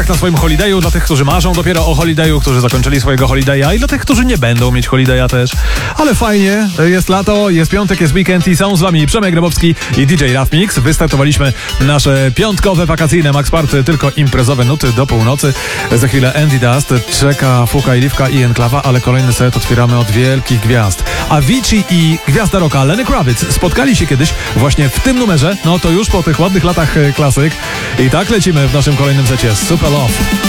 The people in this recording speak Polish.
Na swoim holidayu, dla tych, którzy marzą dopiero o holidayu, którzy zakończyli swojego holidaya i dla tych, którzy nie będą mieć holidaya też. Ale fajnie, jest lato, jest piątek, jest weekend i są z wami Przemek Grabowski i DJ Rafmix. Wystartowaliśmy nasze piątkowe, wakacyjne Max Party, tylko imprezowe nuty do północy. Za chwilę Andy Dust, czeka Fuka i Liwka i Enklawa, ale kolejny set otwieramy od wielkich gwiazd. Avicii i gwiazda rocka Lenny Kravitz spotkali się kiedyś właśnie w tym numerze, no to już po tych ładnych latach klasyk. I tak lecimy w naszym kolejnym secie Super Love.